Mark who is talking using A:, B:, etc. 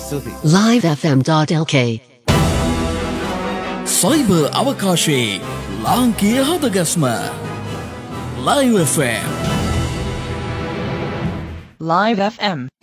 A: ස්තුතියි.
B: livefm.lk
C: cyber අවකාශයේ ලාංකීය හදගස්ම Live FM.
D: Live FM